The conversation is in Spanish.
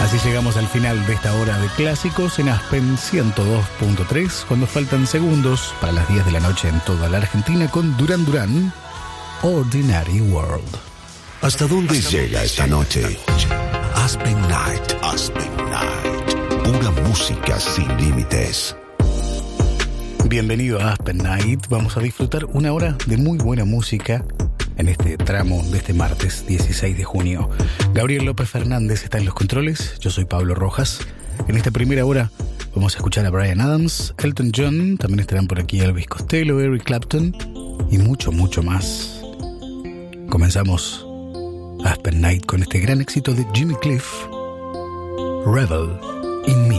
Así llegamos al final de esta hora de clásicos en Aspen 102.3, cuando faltan segundos para las 10 de la noche en toda la Argentina con Duran Duran, Ordinary World. ¿Hasta dónde llega esta noche? Aspen Night. Aspen Night. Pura música sin límites. Bienvenido a Aspen Night. Vamos a disfrutar una hora de muy buena música en este tramo de este martes 16 de junio. Gabriel López Fernández está en los controles. Yo soy Pablo Rojas. En esta primera hora vamos a escuchar a Bryan Adams, Elton John, también estarán por aquí Elvis Costello, Eric Clapton y mucho, mucho más. Comenzamos Aspen Night con este gran éxito de Jimmy Cliff, Revel in Me.